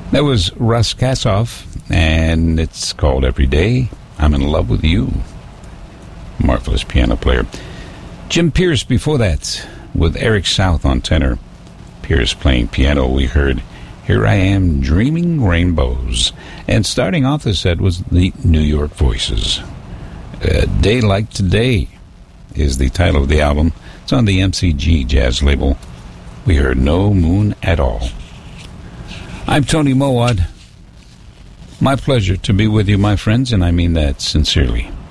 That was Russ Kassoff, and it's called Every Day I'm in Love with You. Marvelous piano player. Jim Pierce before that, with Eric South on tenor. Pierce playing piano, we heard Here I Am Dreaming Rainbows. And starting off the set was the New York Voices. A Day Like Today is the title of the album. It's on the MCG Jazz label. We heard No Moon at All. I'm Tony Mowat. My pleasure to be with you, my friends, and I mean that sincerely.